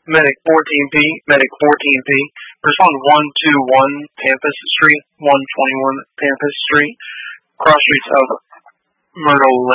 Medic 14P, Medic 14P. Respond 121 Pampas Street, 121 Pampas Street, cross streets of Myrtle Lane.